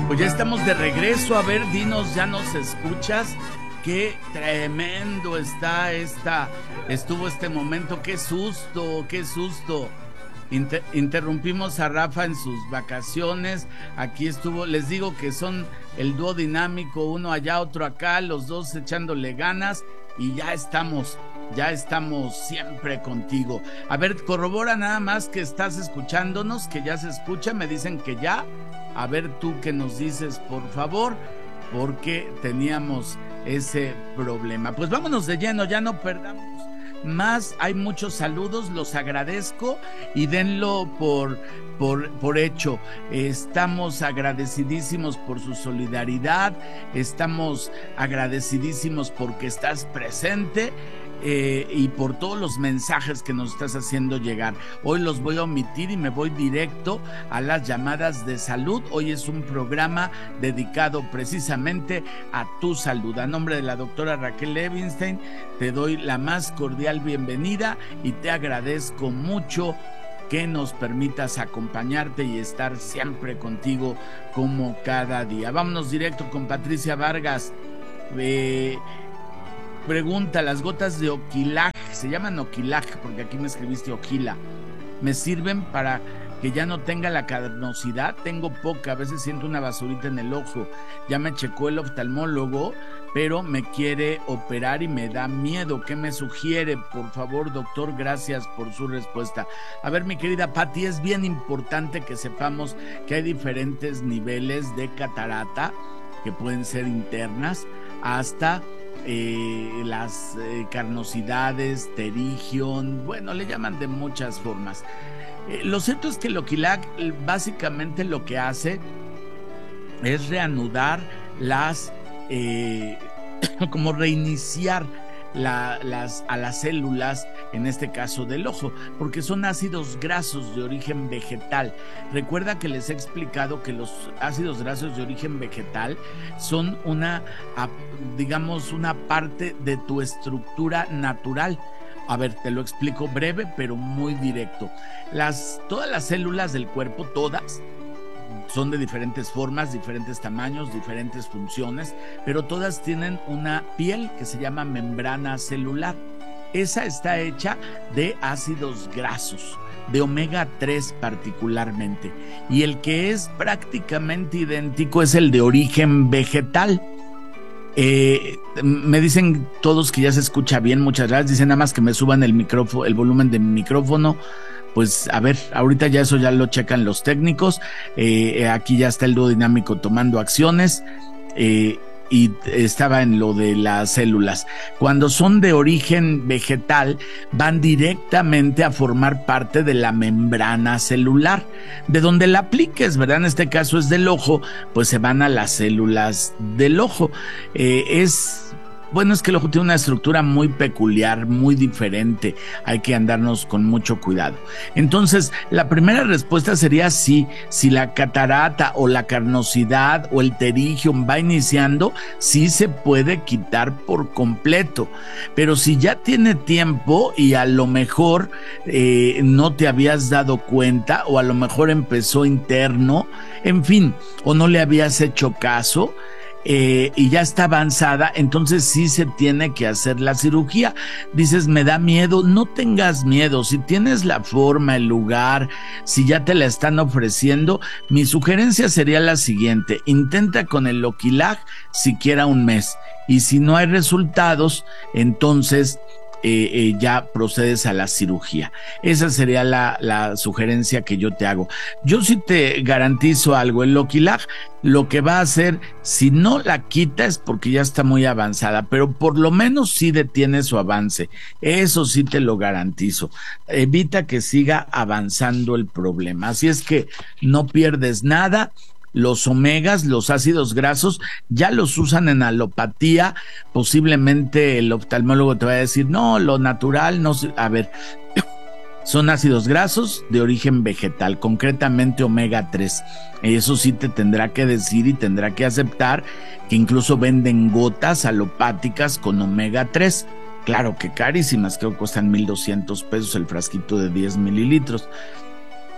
Pues ya estamos de regreso. A ver, dinos, ¿ya nos escuchas? Qué tremendo estuvo este momento. Qué susto, qué susto. Interrumpimos a Rafa en sus vacaciones. Aquí estuvo, les digo que son el dúo dinámico, uno allá, otro acá, los dos echándole ganas y ya estamos siempre contigo. A ver, corrobora nada más que estás escuchándonos, que ya se escucha, me dicen que ya. A ver tú qué nos dices, por favor, porque teníamos ese problema. Pues vámonos de lleno, ya no perdamos más. Hay muchos saludos, los agradezco y denlo por hecho. Estamos agradecidísimos por su solidaridad, estamos agradecidísimos porque estás presente. Y por todos los mensajes que nos estás haciendo llegar. Hoy los voy a omitir y me voy directo a las llamadas de salud. Hoy es un programa dedicado precisamente a tu salud. A nombre de la doctora Raquel Levinstein, te doy la más cordial bienvenida y te agradezco mucho que nos permitas acompañarte y estar siempre contigo como cada día. Vámonos directo con Patricia Vargas. Pregunta, las gotas de Oquilag, se llaman Oquilag porque aquí me escribiste Oquila, ¿me sirven para que ya no tenga la carnosidad? Tengo poca, a veces siento una basurita en el ojo, ya me checó el oftalmólogo, pero me quiere operar y me da miedo. ¿Qué me sugiere? Por favor, doctor, gracias por su respuesta. A ver, mi querida Pati, es bien importante que sepamos que hay diferentes niveles de catarata que pueden ser internas hasta las carnosidades, pterigión, bueno, le llaman de muchas formas. Lo cierto es que el Oquilag básicamente lo que hace es reanudar como reiniciar a las células, en este caso del ojo, porque son ácidos grasos de origen vegetal. Recuerda que les he explicado que los ácidos grasos de origen vegetal son una parte de tu estructura natural. A ver, te lo explico breve, pero muy directo. Todas las células del cuerpo, todas, son de diferentes formas, diferentes tamaños, diferentes funciones, pero todas tienen una piel que se llama membrana celular. Esa está hecha de ácidos grasos, de omega 3 particularmente, y el que es prácticamente idéntico es el de origen vegetal. Me dicen todos que ya se escucha bien, muchas gracias. Dicen nada más que me suban el volumen de mi micrófono. Pues a ver, ahorita ya eso ya lo checan los técnicos. Aquí ya está el dúo dinámico tomando acciones y estaba en lo de las células. Cuando son de origen vegetal, van directamente a formar parte de la membrana celular. De donde la apliques, ¿verdad? En este caso es del ojo, pues se van a las células del ojo. Bueno, es que el ojo tiene una estructura muy peculiar, muy diferente. Hay que andarnos con mucho cuidado. Entonces, la primera respuesta sería sí. Si la catarata o la carnosidad o el pterigium va iniciando, sí se puede quitar por completo. Pero si ya tiene tiempo y a lo mejor no te habías dado cuenta, o a lo mejor empezó interno, en fin, o no le habías hecho caso, y ya está avanzada, entonces sí se tiene que hacer la cirugía. Dices, me da miedo. No tengas miedo. Si tienes la forma, el lugar, si ya te la están ofreciendo, mi sugerencia sería la siguiente: intenta con el Oquilag siquiera un mes, y si no hay resultados, entonces ya procedes a la cirugía. Esa sería la sugerencia que yo te hago. Yo sí te garantizo algo: el Oquilag lo que va a hacer, si no la quita, es porque ya está muy avanzada, pero por lo menos sí detiene su avance. Eso sí te lo garantizo. Evita que siga avanzando el problema. Así es que no pierdes nada. Los omegas, los ácidos grasos, ya los usan en alopatía. Posiblemente el oftalmólogo te va a decir, no, lo natural no. A ver, son ácidos grasos de origen vegetal, concretamente omega 3. Eso sí te tendrá que decir y tendrá que aceptar que incluso venden gotas alopáticas con omega 3. Claro que carísimas, creo que cuestan $1,200 el frasquito de 10 mililitros.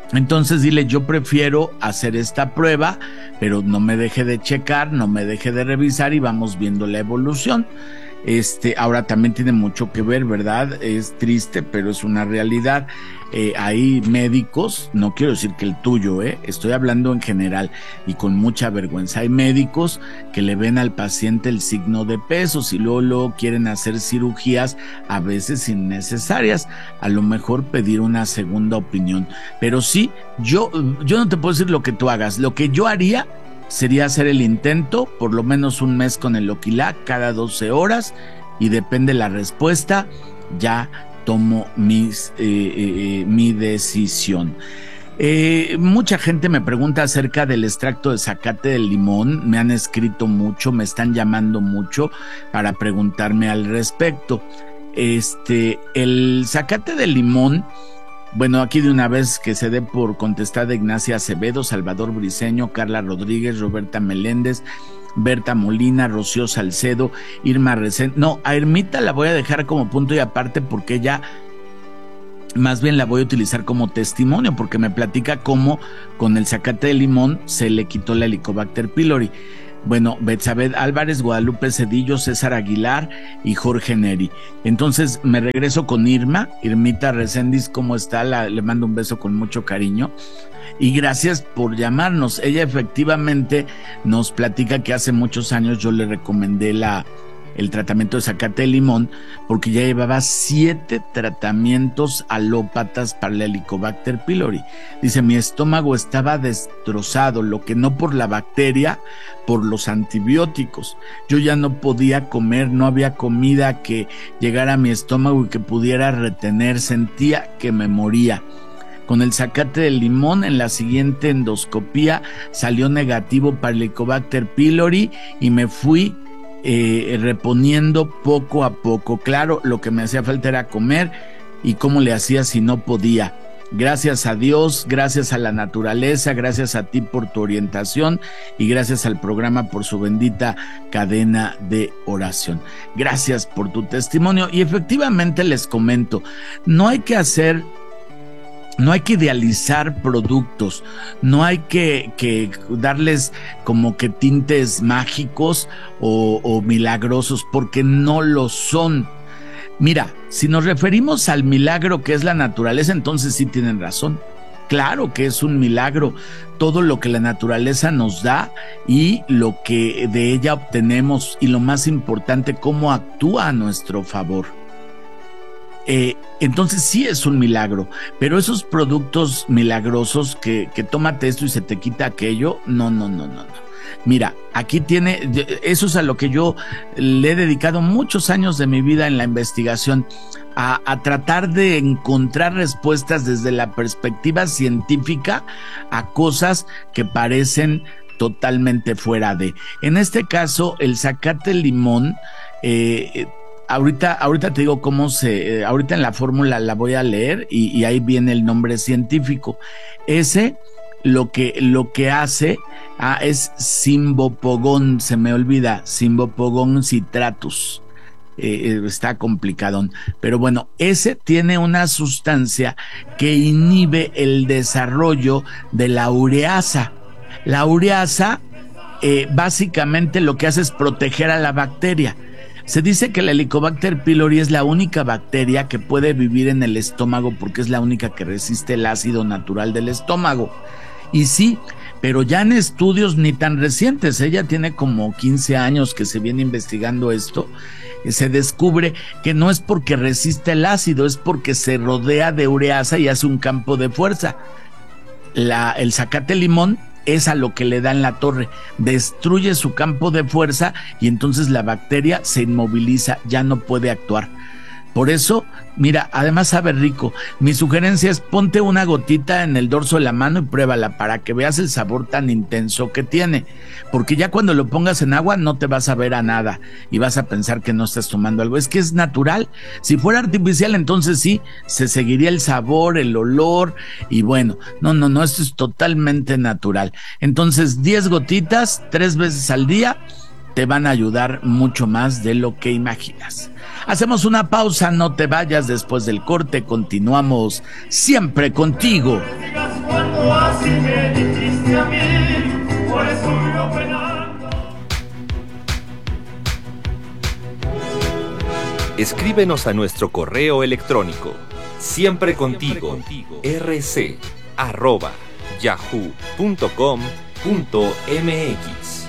Entonces dile, yo prefiero hacer esta prueba, pero no me deje de checar, no me deje de revisar y vamos viendo la evolución. Ahora también tiene mucho que ver, ¿verdad? Es triste, pero es una realidad. Hay médicos, no quiero decir que el tuyo, estoy hablando en general y con mucha vergüenza. Hay médicos que le ven al paciente el signo de pesos y luego quieren hacer cirugías a veces innecesarias, a lo mejor pedir una segunda opinión. Pero sí, yo no te puedo decir lo que tú hagas. Lo que yo haría sería hacer el intento, por lo menos un mes con el Oquilac cada 12 horas y depende la respuesta, ya tomo mi decisión. Mucha gente me pregunta acerca del extracto de zacate de limón, me han escrito mucho, me están llamando mucho para preguntarme al respecto. El zacate de limón, bueno, aquí de una vez que se dé por contestada Ignacia Acevedo, Salvador Briceño, Carla Rodríguez, Roberta Meléndez, Berta Molina, Rocío Salcedo, Irma Recén. No, a Irmita la voy a dejar como punto y aparte porque ella más bien la voy a utilizar como testimonio porque me platica cómo con el zacate de limón se le quitó la Helicobacter pylori. Bueno, Betsabeth Álvarez, Guadalupe Cedillo, César Aguilar y Jorge Neri. Entonces me regreso con Irmita Reséndiz, ¿cómo está? Le mando un beso con mucho cariño. Y gracias por llamarnos. Ella efectivamente nos platica que hace muchos años yo le recomendé el tratamiento de zacate de limón porque ya llevaba 7 tratamientos alópatas para la Helicobacter pylori. Dice, mi estómago estaba destrozado, lo que no por la bacteria, por los antibióticos. Yo ya no podía comer, no había comida que llegara a mi estómago y que pudiera retener, sentía que me moría. Con el zacate de limón en la siguiente endoscopía salió negativo para Helicobacter pylori y me fui reponiendo poco a poco. Claro, lo que me hacía falta era comer y cómo le hacía si no podía. Gracias a Dios, gracias a la naturaleza, gracias a ti por tu orientación y gracias al programa por su bendita cadena de oración. Gracias por tu testimonio y efectivamente les comento, no hay que idealizar productos, no hay que darles como que tintes mágicos o milagrosos, porque no lo son. Mira, si nos referimos al milagro que es la naturaleza, entonces sí tienen razón. Claro que es un milagro todo lo que la naturaleza nos da y lo que de ella obtenemos y lo más importante, cómo actúa a nuestro favor. Entonces sí es un milagro, pero esos productos milagrosos que tómate esto y se te quita aquello, no. Mira, aquí eso es a lo que yo le he dedicado muchos años de mi vida en la investigación, a tratar de encontrar respuestas desde la perspectiva científica a cosas que parecen totalmente fuera de. En este caso, el zacate limón, ahorita te digo cómo ahorita en la fórmula la voy a leer y ahí viene el nombre científico. Ese lo que hace es Cymbopogon, se me olvida, Cymbopogon citratus. Está complicadón, pero bueno, ese tiene una sustancia que inhibe el desarrollo de la ureasa. La ureasa básicamente lo que hace es proteger a la bacteria. Se dice que la Helicobacter pylori es la única bacteria que puede vivir en el estómago porque es la única que resiste el ácido natural del estómago. Y sí, pero ya en estudios ni tan recientes, ella tiene como 15 años que se viene investigando esto, se descubre que no es porque resiste el ácido, es porque se rodea de ureasa y hace un campo de fuerza. El zacate limón es a lo que le da en la torre, destruye su campo de fuerza y entonces la bacteria se inmoviliza, ya no puede actuar. Por eso, mira, además sabe rico. Mi sugerencia es ponte una gotita en el dorso de la mano y pruébala para que veas el sabor tan intenso que tiene. Porque ya cuando lo pongas en agua no te vas a ver a nada y vas a pensar que no estás tomando algo. Es que es natural. Si fuera artificial, entonces sí, se seguiría el sabor, el olor y bueno, no, esto es totalmente natural. Entonces, 10 gotitas, 3 veces al día. te van a ayudar mucho más de lo que imaginas. Hacemos una pausa, no te vayas. Después del corte continuamos siempre contigo. Escríbenos a nuestro correo electrónico siemprecontigo@yahoo.com.mx.